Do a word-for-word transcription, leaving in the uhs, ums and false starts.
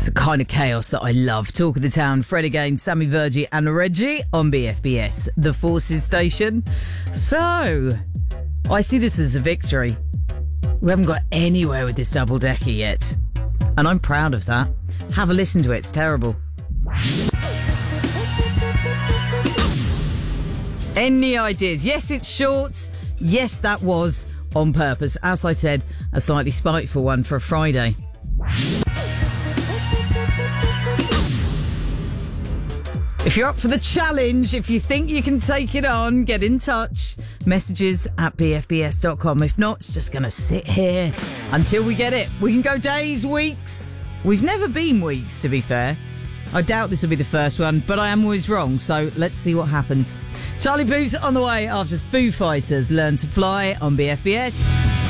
It's the kind of chaos that I love. Talk of the town, Fred again, Sammy Virgie and Reggie on B F B S, the Forces station. So, I see this as a victory. We haven't got anywhere with this double-decker yet. And I'm proud of that. Have a listen to it, it's terrible. Any ideas? Yes, it's short. Yes, that was on purpose. As I said, a slightly spiteful one for a Friday. If you're up for the challenge, if you think you can take it on, get in touch. Messages at b f b s dot com. If not, it's just going to sit here until we get it. We can go days, weeks. We've never been weeks, to be fair. I doubt this will be the first one, but I am always wrong, so let's see what happens. Charlie Puth on the way after Foo Fighters Learn to Fly on B F B S.